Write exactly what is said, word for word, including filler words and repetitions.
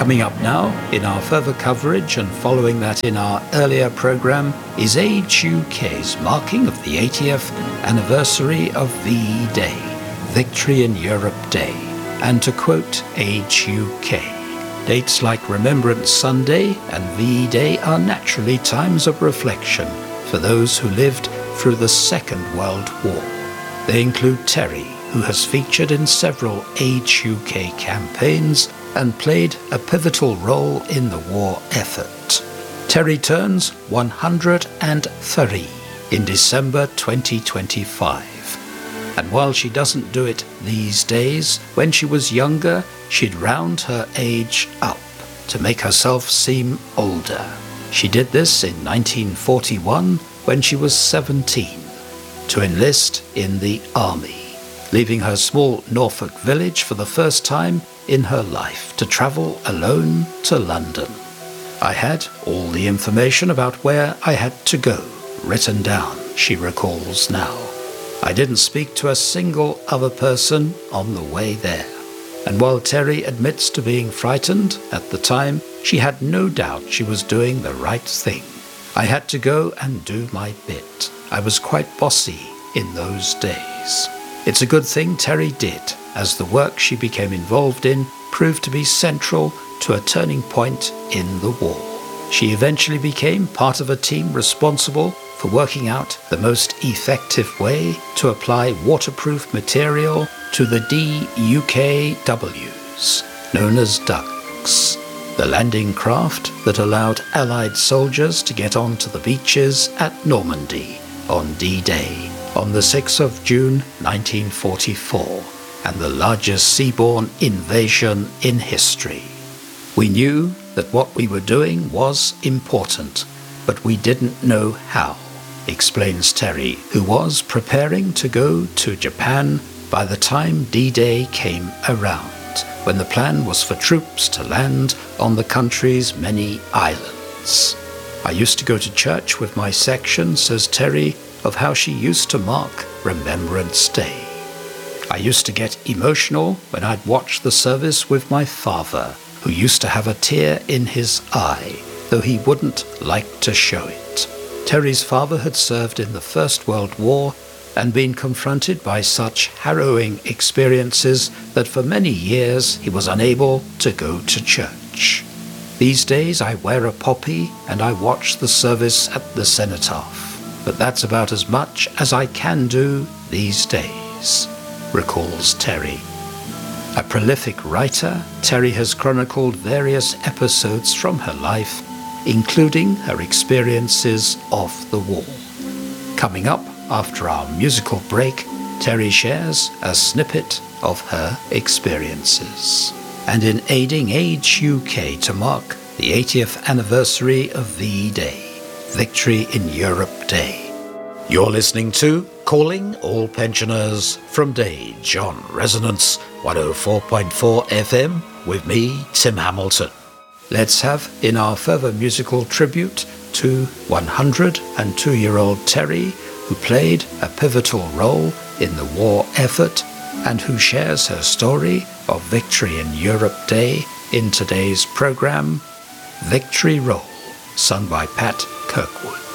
Coming up now, in our further coverage and following that in our earlier programme, is Age U K's marking of the eightieth anniversary of V E Day, Victory in Europe Day. And to quote Age U K, dates like Remembrance Sunday and V E Day are naturally times of reflection for those who lived through the Second World War. They include Terry, who has featured in several Age U K campaigns and played a pivotal role in the war effort. Terry turns one hundred three in December twenty twenty-five. And while she doesn't do it these days, when she was younger, she'd round her age up to make herself seem older. She did this in nineteen forty-one when she was seventeen, to enlist in the army, leaving her small Norfolk village for the first time in her life to travel alone to London. I had all the information about where I had to go written down, she recalls now. I didn't speak to a single other person on the way there. And while Terry admits to being frightened at the time, she had no doubt she was doing the right thing. I had to go and do my bit. I was quite bossy in those days. It's a good thing Terry did, as the work she became involved in proved to be central to a turning point in the war. She eventually became part of a team responsible for working out the most effective way to apply waterproof material to the D U K Ws, known as ducks, the landing craft that allowed Allied soldiers to get onto the beaches at Normandy on D-Day on the sixth of June nineteen forty-four, and the largest seaborne invasion in history. We knew that what we were doing was important, but we didn't know how, explains Terry, who was preparing to go to Japan by the time D-Day came around, when the plan was for troops to land on the country's many islands. I used to go to church with my section, says Terry, of how she used to mark Remembrance Day. I used to get emotional when I'd watch the service with my father, who used to have a tear in his eye, though he wouldn't like to show it. Terry's father had served in the First World War and been confronted by such harrowing experiences that for many years he was unable to go to church. These days I wear a poppy and I watch the service at the cenotaph, but that's about as much as I can do these days, recalls Terry. A prolific writer, Terry has chronicled various episodes from her life, including her experiences of the war. Coming up after our musical break, Terry shares a snippet of her experiences. And in aiding Age U K to mark the eightieth anniversary of V E Day, Victory in Europe Day, you're listening to Calling All Pensioners from Dage on Resonance one oh four point four F M with me, Tim Hamilton. Let's have in our further musical tribute to one hundred two-year-old Terry, who played a pivotal role in the war effort and who shares her story of Victory in Europe Day in today's programme, Victory Roll, sung by Pat Kirkwood.